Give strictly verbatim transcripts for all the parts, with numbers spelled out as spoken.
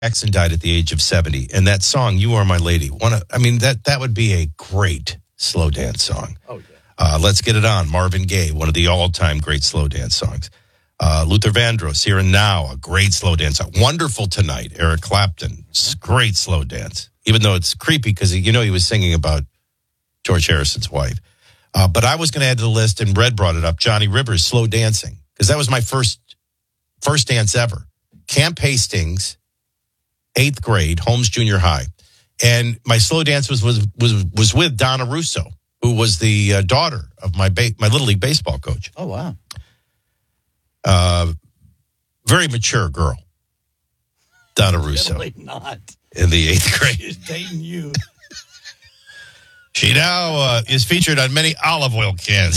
Jackson died at the age of seventy, and that song, You Are My Lady, one of, I mean, that, that would be a great slow dance song. Oh, yeah. Uh, Let's Get It On, Marvin Gaye, one of the all-time great slow dance songs. Uh, Luther Vandross, Here and Now, a great slow dance song. Wonderful Tonight, Eric Clapton, great slow dance. Even though it's creepy because, you know, he was singing about George Harrison's wife. Uh, but I was going to add to the list, and Red brought it up, Johnny Rivers, Slow Dancing, because that was my first first dance ever. Camp Hastings, eighth grade, Holmes Junior High. And my slow dance was was was, was with Donna Russo, who was the uh, daughter of my ba- my Little League baseball coach. Oh, wow. Uh, very mature girl, Donna Russo. Definitely not. In the eighth grade. She's dating you. She now uh, is featured on many olive oil cans.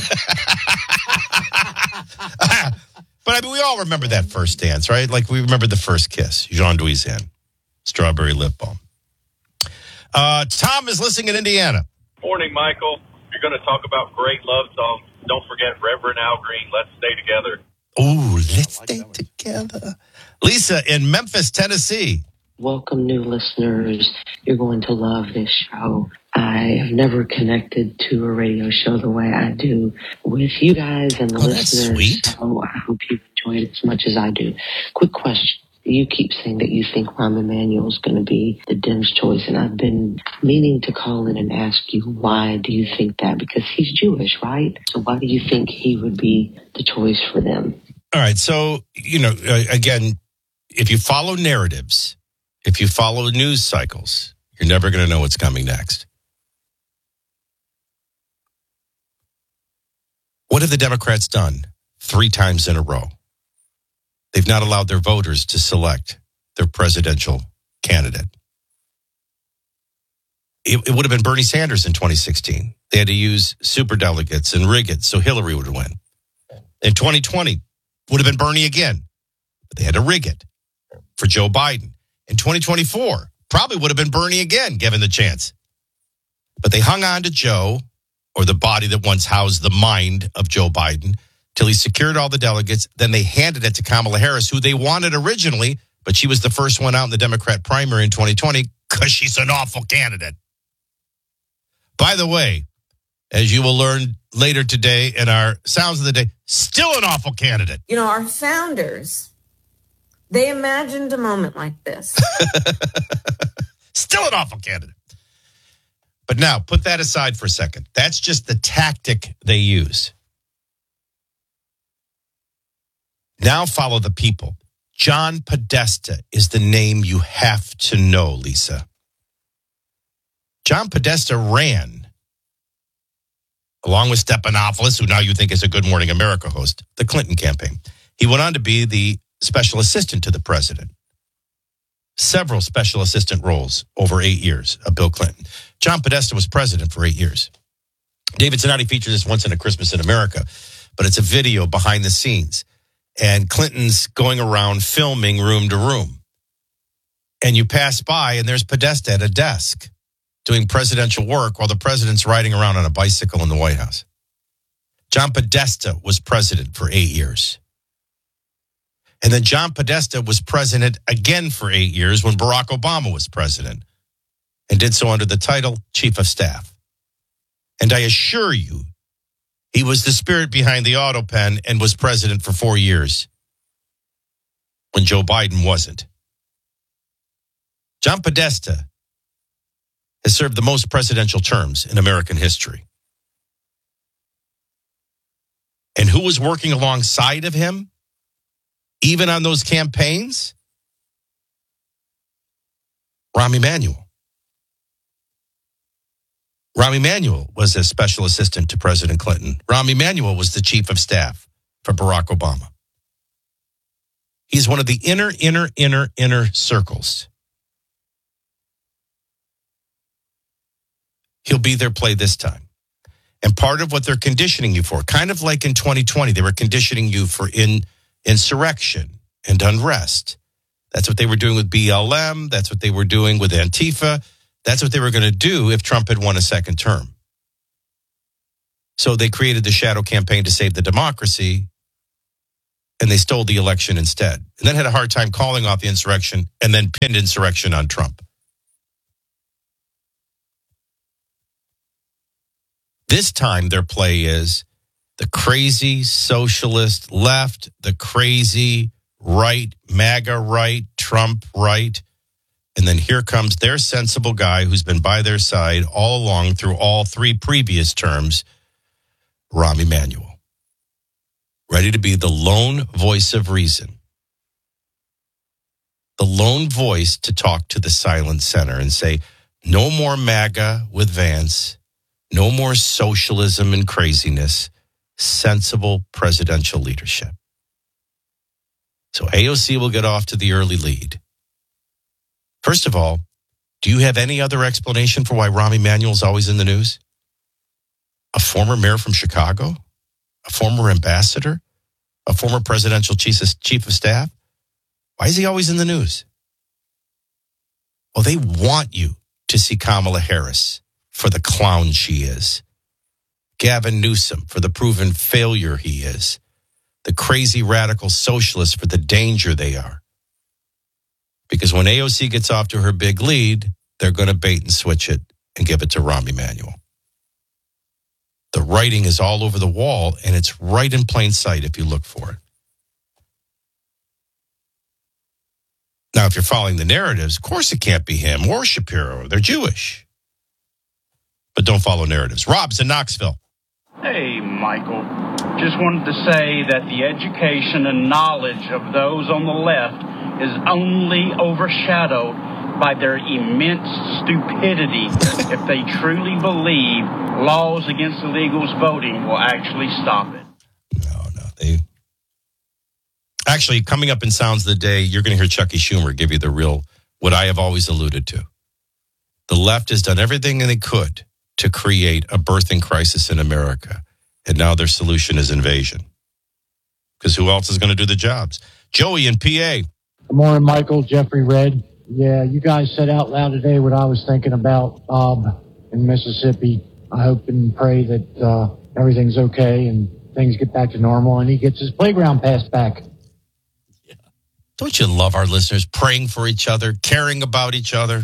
But I mean, we all remember that first dance, right? Like we remember the first kiss, Jean Duizan, Strawberry Lip Balm. Uh, Tom is listening in Indiana. Morning, Michael. If you're going to talk about great love songs, don't forget Reverend Al Green, Let's Stay Together. Ooh, let's stay together. Lisa in Memphis, Tennessee. Welcome, new listeners. You're going to love this show. I have never connected to a radio show the way I do with you guys and the Oh, that's listeners. sweet. So I hope you enjoy it as much as I do. Quick question. You keep saying that you think Rahm Emanuel is going to be the Dems' choice, and I've been meaning to call in and ask you, why do you think that? Because he's Jewish, right? So why do you think he would be the choice for them? All right. So, you know, uh, again, if you follow narratives, if you follow news cycles, you're never going to know what's coming next. What have the Democrats done three times in a row? They've not allowed their voters to select their presidential candidate. It, it would have been Bernie Sanders in twenty sixteen. They had to use superdelegates and rig it so Hillary would win. In twenty twenty, would have been Bernie again, but they had to rig it for Joe Biden. In twenty twenty-four, probably would have been Bernie again, given the chance. But they hung on to Joe, or the body that once housed the mind of Joe Biden, till he secured all the delegates. Then they handed it to Kamala Harris, who they wanted originally, but she was the first one out in the Democrat primary in twenty twenty because she's an awful candidate. By the way, as you will learn later today in our Sounds of the Day, still an awful candidate. You know, our founders, they imagined a moment like this. Still an awful candidate. But now, put that aside for a second. That's just the tactic they use. Now follow the people. John Podesta is the name you have to know, Lisa. John Podesta ran, along with Stephanopoulos, who now you think is a Good Morning America host, the Clinton campaign. He went on to be the special assistant to the president. Several special assistant roles over eight years of Bill Clinton. John Podesta was president for eight years. David Zanotti featured this once in A Christmas in America, but it's a video behind the scenes. And Clinton's going around filming room to room. And you pass by, and there's Podesta at a desk doing presidential work while the president's riding around on a bicycle in the White House. John Podesta was president for eight years. And then John Podesta was president again for eight years when Barack Obama was president, and did so under the title Chief of Staff. And I assure you, he was the spirit behind the auto pen and was president for four years when Joe Biden wasn't. John Podesta has served the most presidential terms in American history. And who was working alongside of him, even on those campaigns? Rahm Emanuel. Rahm Emanuel was a special assistant to President Clinton. Rahm Emanuel was the chief of staff for Barack Obama. He's one of the inner, inner, inner, inner circles. He'll be their play this time. And part of what they're conditioning you for, kind of like in twenty twenty, they were conditioning you for in, insurrection and unrest. That's what they were doing with B L M. That's what they were doing with Antifa. That's what they were going to do if Trump had won a second term. So they created the shadow campaign to save the democracy and they stole the election instead. And then had a hard time calling off the insurrection and then pinned insurrection on Trump. This time their play is the crazy socialist left, the crazy right, MAGA right, Trump right. And then here comes their sensible guy who's been by their side all along through all three previous terms, Rahm Emanuel. Ready to be the lone voice of reason. The lone voice to talk to the silent center and say, no more MAGA with Vance. No more socialism and craziness. Sensible presidential leadership. So A O C will get off to the early lead. First of all, do you have any other explanation for why Rahm Emanuel is always in the news? A former mayor from Chicago? A former ambassador? A former presidential chief of staff? Why is he always in the news? Well, they want you to see Kamala Harris for the clown she is. Gavin Newsom for the proven failure he is. The crazy radical socialists for the danger they are. Because when A O C gets off to her big lead, they're going to bait and switch it and give it to Rahm Emanuel. The writing is all over the wall, and it's right in plain sight if you look for it. Now, if you're following the narratives, of course it can't be him or Shapiro. They're Jewish. But don't follow narratives. Rob's in Knoxville. Hey, Michael. Just wanted to say that the education and knowledge of those on the left is only overshadowed by their immense stupidity if they truly believe laws against illegals voting will actually stop it. No, no. They Actually, coming up in Sounds of the Day, you're going to hear Chucky Schumer give you the real, what I have always alluded to. The left has done everything they could to create a birthing crisis in America. And now their solution is invasion. Because who else is going to do the jobs? Joey in P A. Good morning, Michael. Jeffrey Red. Yeah, you guys said out loud today what I was thinking about Bob in Mississippi. I hope and pray that uh, everything's okay and things get back to normal and he gets his playground pass back. Yeah. Don't you love our listeners praying for each other, caring about each other?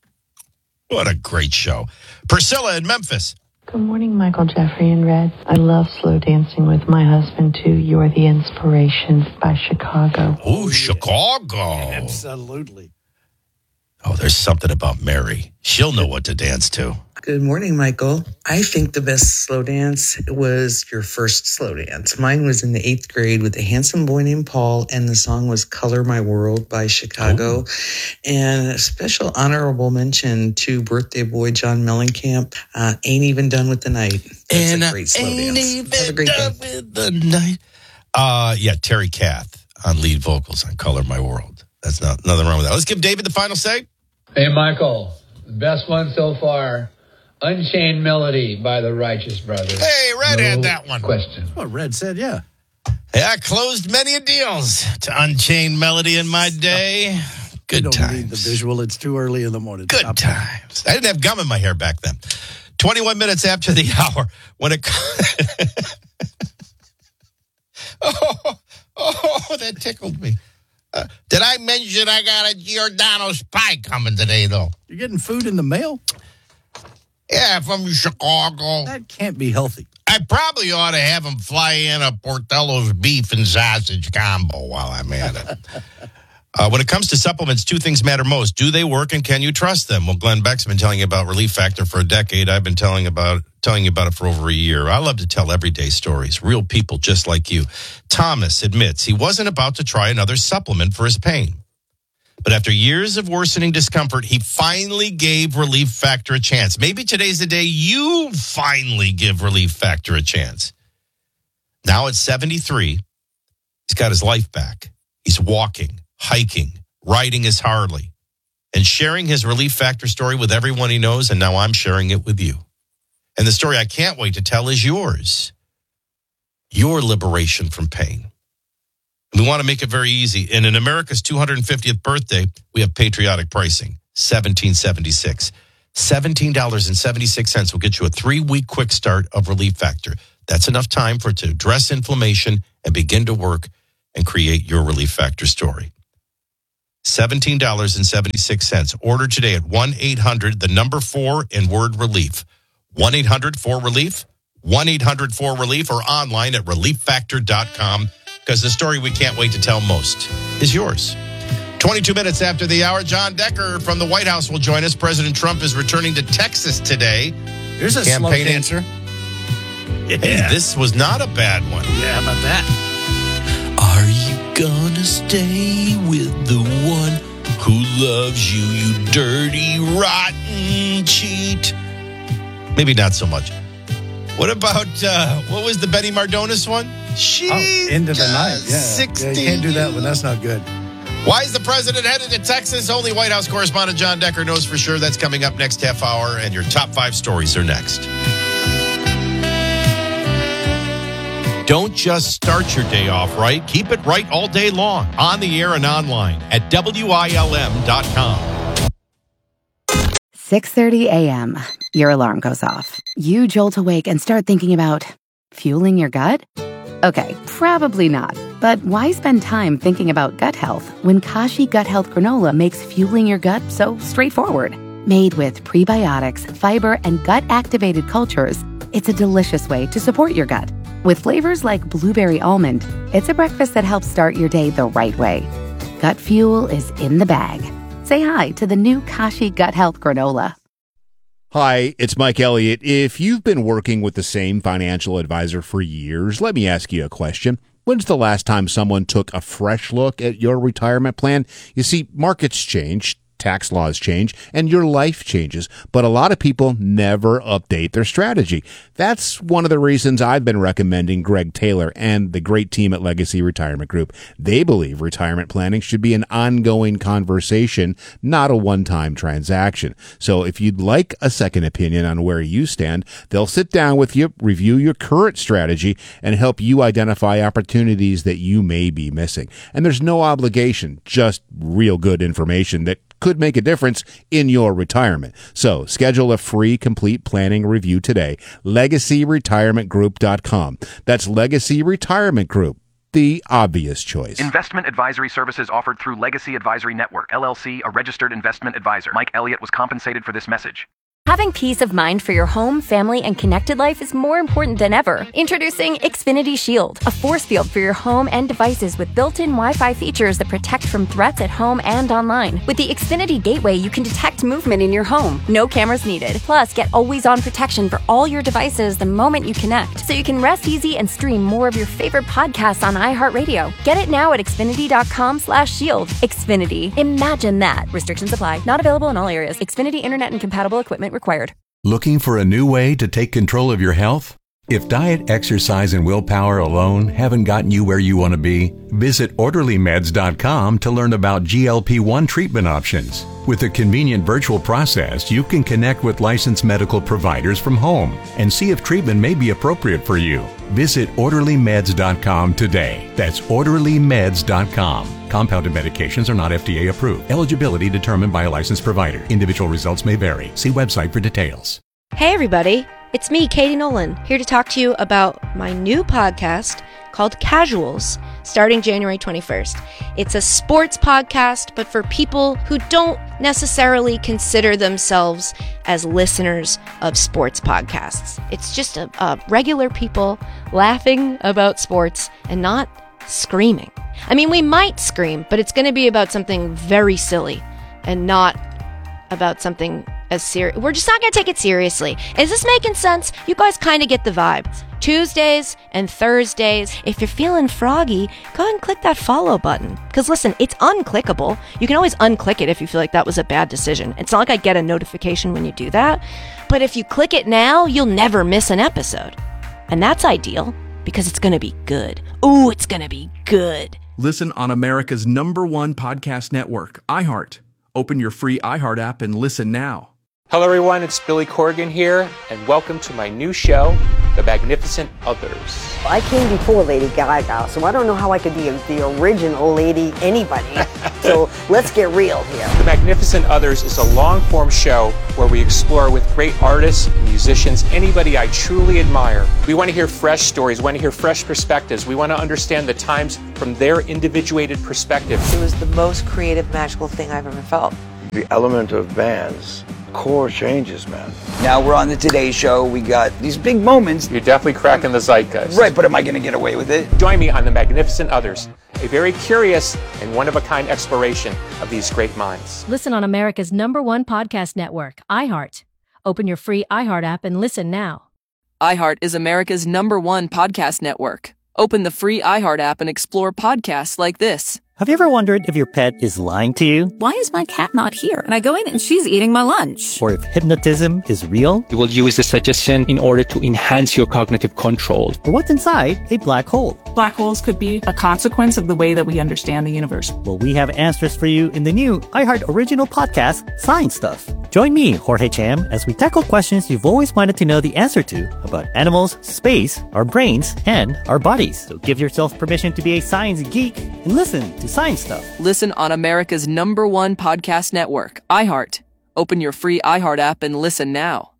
What a great show. Priscilla in Memphis. Good morning, Michael, Jeffrey, and Red. I love slow dancing with my husband, too. You Are the Inspiration by Chicago. Oh, Chicago. Absolutely. Oh, there's something about Mary. She'll know what to dance to. Good morning, Michael. I think the best slow dance was your first slow dance. Mine was in the eighth grade with a handsome boy named Paul, and the song was Color My World by Chicago. Ooh. And a special honorable mention to birthday boy John Mellencamp, uh, Ain't Even Done With the Night. That's and a great slow ain't dance. Even Have a great done day. With the night. Uh, yeah, Terry Kath on lead vocals on Color My World. That's not nothing wrong with that. Let's give David the final say. Hey, Michael, the best one so far, Unchained Melody by the Righteous Brothers. Hey, Red no had that one. Question. What Red said, yeah. Yeah, I closed many deals to Unchained Melody in my day. Good you don't times. Need the visual. It's too early in the morning. Good Stop times. That. I didn't have gum in my hair back then. twenty-one minutes after the hour. When it... oh, oh, that tickled me. Uh, did I mention I got a Giordano's pie coming today, though? You're getting food in the mail? Yeah, from Chicago. That can't be healthy. I probably ought to have them fly in a Portillo's beef and sausage combo while I'm at it. uh, when it comes to supplements, two things matter most. Do they work and can you trust them? Well, Glenn Beck's been telling you about Relief Factor for a decade. I've been telling about telling you about it for over a year. I love to tell everyday stories, real people just like you. Thomas admits he wasn't about to try another supplement for his pain. But after years of worsening discomfort, he finally gave Relief Factor a chance. Maybe today's the day you finally give Relief Factor a chance. Now at seventy-three, he's got his life back. He's walking, hiking, riding his Harley, and sharing his Relief Factor story with everyone he knows, and now I'm sharing it with you. And the story I can't wait to tell is yours. Your liberation from pain. We want to make it very easy. And in America's two hundred fiftieth birthday, we have patriotic pricing, seventeen seventy-six. seventeen dollars and seventy-six cents will get you a three-week quick start of Relief Factor. That's enough time for it to address inflammation and begin to work and create your Relief Factor story. seventeen dollars and seventy-six cents. Order today at one eight hundred, the number four, and word relief. one eight hundred four relief, one eight hundred four relief, or online at relief factor dot com, because the story we can't wait to tell most is yours. twenty-two minutes after the hour, John Decker from the White House will join us. President Trump is returning to Texas today. Here's a slow dancer. Yeah. Hey, this was not a bad one. Yeah, how about that? Are you gonna stay with the one who loves you, you dirty, rotten cheat? Maybe not so much. What about, uh, what was the Benny Mardones one? She oh, Into the Night. Yeah. sixteen. Yeah, you can't do that one. That's not good. Why is the president headed to Texas? Only White House correspondent John Decker knows for sure. That's coming up next half hour, and your top five stories are next. Don't just start your day off right. Keep it right all day long, on the air and online at W I L M dot com. six thirty a.m. Your alarm goes off. You jolt awake and start thinking about fueling your gut? Okay, probably not. But why spend time thinking about gut health when Kashi Gut Health Granola makes fueling your gut so straightforward? Made with prebiotics, fiber, and gut-activated cultures, it's a delicious way to support your gut. With flavors like blueberry almond, it's a breakfast that helps start your day the right way. Gut fuel is in the bag. Say hi to the new Kashi Gut Health Granola. Hi, it's Mike Elliott. If you've been working with the same financial advisor for years, let me ask you a question. When's the last time someone took a fresh look at your retirement plan? You see, markets change, tax laws change, and your life changes, but a lot of people never update their strategy. That's one of the reasons I've been recommending Greg Taylor and the great team at Legacy Retirement Group. They believe retirement planning should be an ongoing conversation, not a one-time transaction. So if you'd like a second opinion on where you stand, they'll sit down with you, review your current strategy, and help you identify opportunities that you may be missing. And there's no obligation, just real good information that could make a difference in your retirement. So schedule a free complete planning review today. legacy retirement group dot com. That's Legacy Retirement Group, the obvious choice. Investment advisory services offered through Legacy Advisory Network, L L C, a registered investment advisor. Mike Elliott was compensated for this message. Having peace of mind for your home, family, and connected life is more important than ever. Introducing Xfinity Shield, a force field for your home and devices with built-in Wi-Fi features that protect from threats at home and online. With the Xfinity Gateway, you can detect movement in your home. No cameras needed. Plus, get always-on protection for all your devices the moment you connect, so you can rest easy and stream more of your favorite podcasts on iHeartRadio. Get it now at Xfinity.com slash shield. Xfinity. Imagine that. Restrictions apply. Not available in all areas. Xfinity Internet and compatible equipment required. Looking for a new way to take control of your health? If diet, exercise, and willpower alone haven't gotten you where you want to be, visit orderly meds dot com to learn about G L P one treatment options. With a convenient virtual process, you can connect with licensed medical providers from home and see if treatment may be appropriate for you. Visit orderly meds dot com today. That's orderly meds dot com. Compounded medications are not F D A approved. Eligibility determined by a licensed provider. Individual results may vary. See website for details. Hey everybody, it's me, Katie Nolan, here to talk to you about my new podcast called Casuals, starting January twenty-first. It's a sports podcast, but for people who don't necessarily consider themselves as listeners of sports podcasts. It's just a, a regular people laughing about sports and not screaming. I mean, we might scream, but it's going to be about something very silly and not about something as serious. We're just not going to take it seriously. Is this making sense? You guys kind of get the vibe. Tuesdays and Thursdays. If you're feeling froggy, go ahead and click that follow button. Because listen, it's unclickable. You can always unclick it if you feel like that was a bad decision. It's not like I get a notification when you do that. But if you click it now, you'll never miss an episode. And that's ideal because it's going to be good. Ooh, it's going to be good. Listen on America's number one podcast network, iHeart. Open your free iHeart app and listen now. Hello everyone, it's Billy Corgan here, and welcome to my new show, The Magnificent Others. I came before Lady Gaga, so I don't know how I could be the original Lady anybody. So let's get real here. The Magnificent Others is a long-form show where we explore with great artists, musicians, anybody I truly admire. We want to hear fresh stories, we want to hear fresh perspectives. We want to understand the times from their individuated perspective. It was the most creative, magical thing I've ever felt. The element of bands, core changes, man. Now we're on the Today Show. We got these big moments. You're definitely cracking the zeitgeist. Right, but am I going to get away with it? Join me on The Magnificent Others, a very curious and one-of-a-kind exploration of these great minds. Listen on America's number one podcast network, iHeart. Open your free iHeart app and listen now. iHeart is America's number one podcast network. Open the free iHeart app and explore podcasts like this. Have you ever wondered if your pet is lying to you? Why is my cat not here? And I go in and she's eating my lunch. Or if hypnotism is real? You will use the suggestion in order to enhance your cognitive control. Or what's inside a black hole? Black holes could be a consequence of the way that we understand the universe. Well, we have answers for you in the new iHeart original podcast, Science Stuff. Join me, Jorge Cham, as we tackle questions you've always wanted to know the answer to about animals, space, our brains, and our bodies. So give yourself permission to be a science geek and listen to Science Stuff. Listen on America's number one podcast network, iHeart. Open your free iHeart app and listen now.